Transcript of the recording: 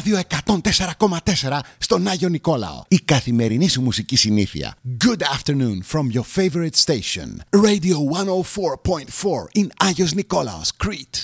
ράδιο 104,4 στον Άγιο Νικόλαο. Η καθημερινή σου μουσική συνήθεια. Good afternoon from your favorite station. Radio 104.4 in Άγιος Νικόλαος, Crete.